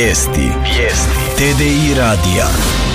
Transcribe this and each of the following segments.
Vijesti. TDI radija.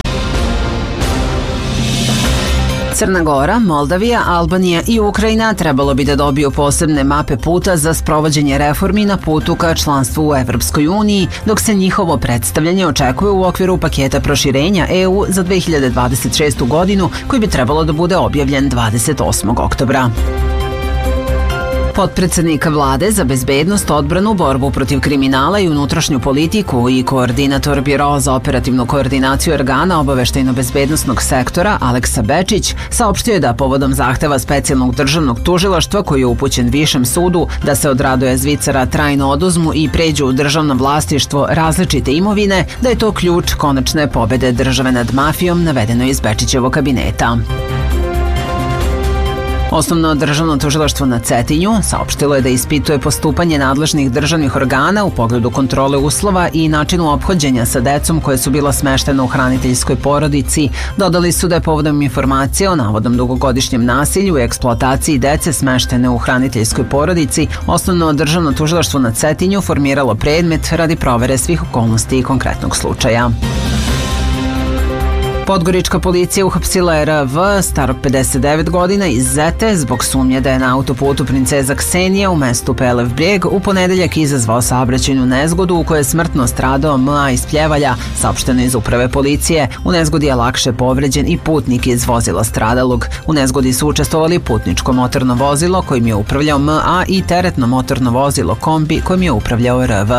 Crna Gora, Moldavija, Albanija i Ukrajina trebalo bi da dobiju posebne mape puta za sprovođenje reformi na putu ka članstvu u Evropskoj uniji, dok se njihovo predstavljanje očekuje u okviru paketa proširenja EU za 2026. godinu, koji bi trebalo da bude objavljen 28. oktobra. Potpredsednik vlade za bezbednost, odbranu, borbu protiv kriminala i unutrašnju politiku i koordinator Biroa za operativnu koordinaciju organa obaveštajno-bezbednostnog sektora Aleksa Bečić saopštio je da povodom zahteva specijalnog državnog tužilaštva koji je upućen Višem sudu da se od Radoja Zvicara trajno oduzmu i pređu u državno vlasništvo različite imovine, da je to ključ konačne pobede države nad mafijom, navedeno iz Bečićevog kabineta. Osnovno državno tužilaštvo na Cetinju saopštilo je da ispituje postupanje nadležnih državnih organa u pogledu kontrole uslova i načinu ophođenja sa decom koje su bila smeštena u hraniteljskoj porodici. Dodali su da je povodom informacije o navodnom dugogodišnjem nasilju i eksploataciji dece smeštene u hraniteljskoj porodici, osnovno državno tužilaštvo na Cetinju formiralo predmet radi provere svih okolnosti i konkretnog slučaja. Podgorička policija uhapsila je RV, starog 59 godina, iz Zete zbog sumnje da je na autoputu Princeza Ksenija u mestu Pelev Brijeg u ponedeljak izazvao saobraćajnu nezgodu u kojoj je smrtno stradao M.A. iz Pljevalja, saopšteno iz uprave policije. U nezgodi je lakše povređen i putnik iz vozila stradalog. U nezgodi su učestvovali putničko motorno vozilo kojim je upravljao M.A. i teretno motorno vozilo kombi kojim je upravljao RV.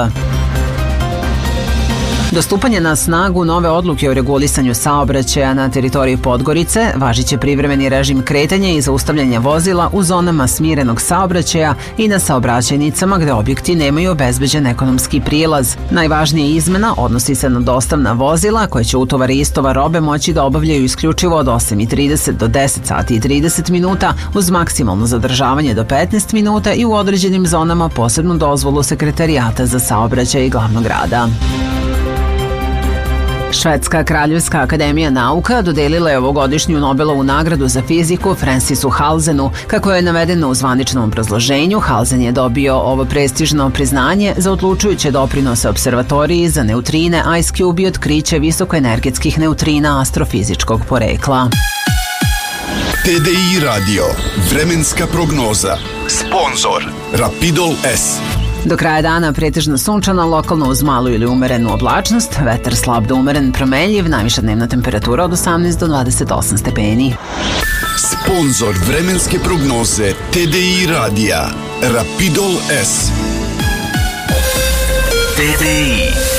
Do stupanja na snagu nove odluke o regulisanju saobraćaja na teritoriji Podgorice važiće privremeni režim kretanja i zaustavljanja vozila u zonama smirenog saobraćaja i na saobraćajnicama gde objekti nemaju obezbeđen ekonomski prilaz. Najvažnija izmena odnosi se na dostavna vozila koje će utovar i istovar robe moći da obavljaju isključivo od 8:30 do 10 sati i 30 minuta uz maksimalno zadržavanje do 15 minuta i u određenim zonama posebnu dozvolu Sekretarijata za saobraćaj glavnog grada. Švedska Kraljevska akademija nauka dodelila je ovogodišnju Nobelovu nagradu za fiziku Francisu Halzenu. Kako je navedeno u zvaničnom obrazloženju, Halzen je dobio ovo prestižno priznanje za odlučujuće doprinose observatoriji za neutrine Ice Cube i otkriće visokoenergetskih neutrina astrofizičkog porekla. TDI radio. Vremenska prognoza. Sponzor Rapidol S. Do kraja dana pretežno sunčano, lokalno uz malu ili umerenu oblačnost, vetar slab do umeren promenljiv, najviša dnevna temperatura od 18 do 28 stepeni. Sponzor vremenske prognoze TDI radija Rapidol S. TDI